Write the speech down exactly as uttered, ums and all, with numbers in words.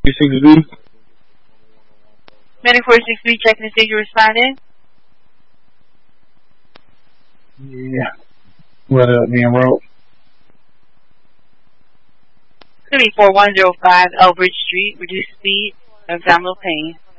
six B. Medic four six B, checking to see you responded. Yeah. What up, man, bro? three four one zero five Elbridge Street, reduced speed, abdominal pain.